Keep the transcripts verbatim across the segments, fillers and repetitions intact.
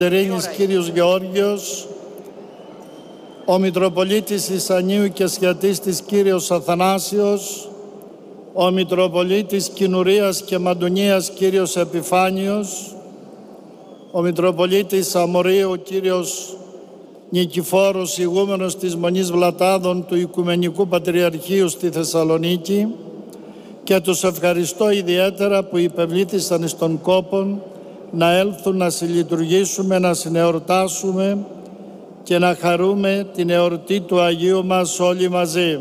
Ειρήνης κύριος Γεώργιος, ο Μητροπολίτης Ισανίου και Σιατίστης κύριος Αθανάσιος, ο Μητροπολίτης Κινουρίας και Μαντουνίας κύριος Επιφάνιος, ο Μητροπολίτης Αμορίου κύριος Νικηφόρος, ηγούμενος της Μονής Βλατάδων του Οικουμενικού Πατριαρχείου στη Θεσσαλονίκη, και τους ευχαριστώ ιδιαίτερα που υπευλήθησαν στον κόπον να έλθουν να συλλειτουργήσουμε, να συνεορτάσουμε και να χαρούμε την εορτή του Αγίου μας όλοι μαζί.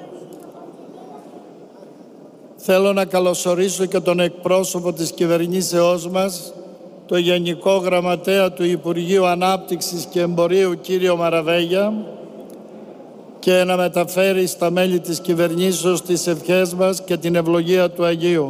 Θέλω να καλωσορίσω και τον εκπρόσωπο της κυβερνήσεώς μας, το Γενικό Γραμματέα του Υπουργείου Ανάπτυξης και Εμπορίου κύριο Μαραβέγια, και να μεταφέρει στα μέλη της κυβερνήσεως τις ευχές μας και την ευλογία του Αγίου.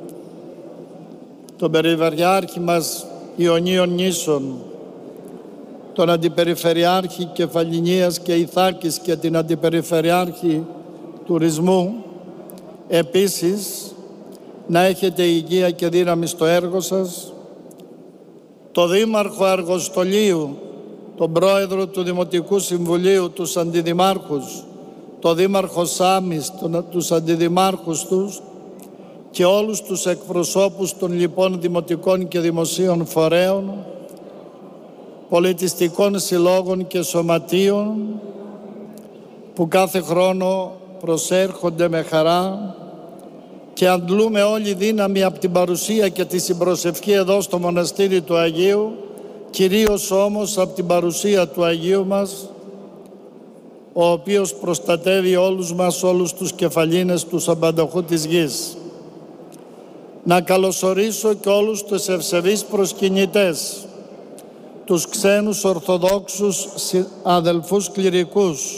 Τον Περιφερειάρχη μας Ιωνίων Νήσων, τον Αντιπεριφερειάρχη Κεφαλινίας και Ιθάκης και την Αντιπεριφερειάρχη Τουρισμού, επίσης να έχετε υγεία και δύναμη στο έργο σας, το Δήμαρχο Αργοστολίου, τον Πρόεδρο του Δημοτικού Συμβουλίου, τους Αντιδημάρχους, το Δήμαρχο Σάμης, τον, τους Αντιδημάρχους τους και όλους τους εκπροσώπους των λοιπών δημοτικών και δημοσίων φορέων, πολιτιστικών συλλόγων και σωματείων που κάθε χρόνο προσέρχονται με χαρά και αντλούμε όλη δύναμη από την παρουσία και τη συμπροσευχή εδώ στο Μοναστήρι του Αγίου, κυρίως όμως από την παρουσία του Αγίου μας, ο οποίος προστατεύει όλους μας, όλους τους κεφαλίνες του απανταχού της γης. Να καλωσορίσω και όλους τους ευσεβείς προσκυνητές, τους ξένους Ορθοδόξους αδελφούς κληρικούς,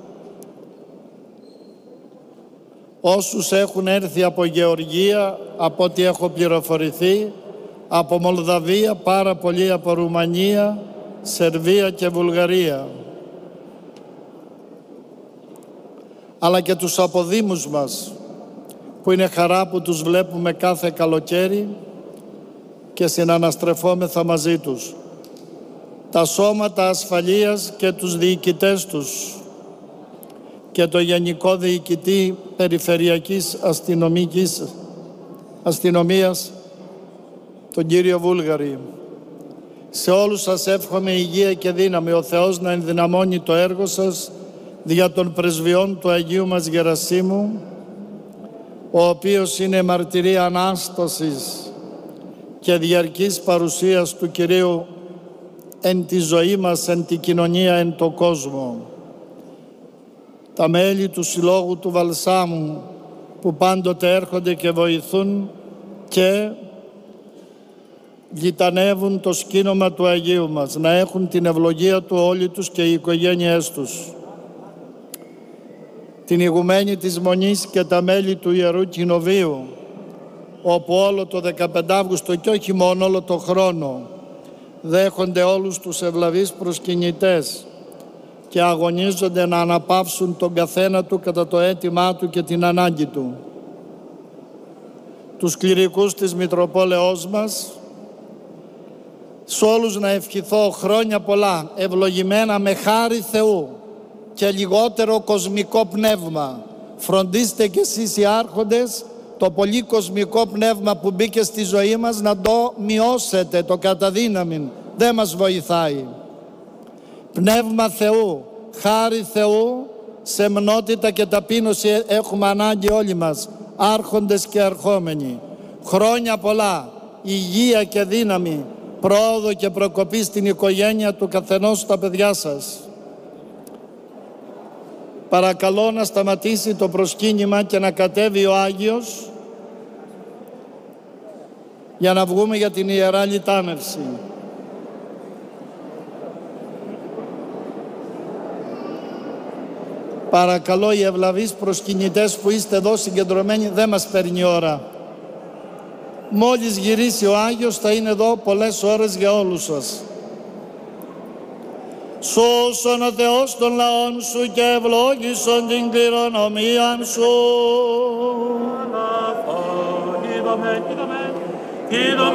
όσους έχουν έρθει από Γεωργία, από ό,τι έχω πληροφορηθεί, από Μολδαβία, πάρα πολλοί από Ρουμανία, Σερβία και Βουλγαρία, αλλά και τους αποδήμους μας, που είναι χαρά που τους βλέπουμε κάθε καλοκαίρι και συναναστρεφόμεθα μαζί τους. Τα σώματα ασφαλείας και τους διοικητές τους και το Γενικό Διοικητή Περιφερειακής Αστυνομικής Αστυνομίας, τον κύριο Βούλγαρη. Σε όλους σας εύχομαι υγεία και δύναμη, ο Θεός να ενδυναμώνει το έργο σας δια των πρεσβειών του Αγίου μας Γερασίμου, ο οποίος είναι μαρτυρία Ανάστασης και διαρκής παρουσίας του Κυρίου εν τη ζωή μας, εν τη κοινωνία, εν το κόσμο. Τα μέλη του Συλλόγου του Βαλσάμου που πάντοτε έρχονται και βοηθούν και γιτανεύουν το σκήνομα του Αγίου μας, να έχουν την ευλογία του όλοι τους και οι οικογένειές τους. Την ηγουμένη της Μονής και τα μέλη του Ιερού Κοινοβείου, όπου όλο το δεκαπέντε Αυγούστου και όχι μόνο όλο το χρόνο δέχονται όλους τους ευλαβείς προσκυνητές και αγωνίζονται να αναπαύσουν τον καθένα του κατά το αίτημά του και την ανάγκη του. Τους κληρικούς της Μητροπόλεως μας, σ' όλους να ευχηθώ χρόνια πολλά, ευλογημένα με χάρη Θεού και λιγότερο κοσμικό πνεύμα. Φροντίστε κι εσείς οι άρχοντες το πολύ κοσμικό πνεύμα που μπήκε στη ζωή μας να το μειώσετε, το καταδύναμιν. Δεν μας βοηθάει. Πνεύμα Θεού, χάρη Θεού, σεμνότητα και ταπείνωση έχουμε ανάγκη όλοι μας, άρχοντες και αρχόμενοι. Χρόνια πολλά, υγεία και δύναμη, πρόοδο και προκοπή στην οικογένεια του καθενός στα παιδιά σας. Παρακαλώ να σταματήσει το προσκύνημα και να κατέβει ο Άγιος για να βγούμε για την Ιερά Λιτάνευση. Παρακαλώ οι ευλαβείς προσκυνητές που είστε εδώ συγκεντρωμένοι, δεν μας παίρνει ώρα. Μόλις γυρίσει ο Άγιος θα είναι εδώ πολλές ώρες για όλους σας. Σώσον ο Θεός των λαών σου και ευλόγησον την κληρονομία σου.